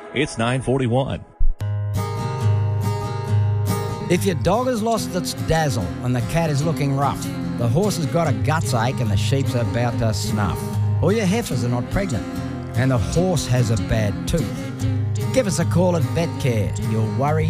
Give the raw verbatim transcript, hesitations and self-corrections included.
It's nine forty-one. If your dog has lost its dazzle and the cat is looking rough, the horse has got a guts ache and the sheep's about to snuff, or your heifers are not pregnant and the horse has a bad tooth, give us a call at VetCare. You'll worry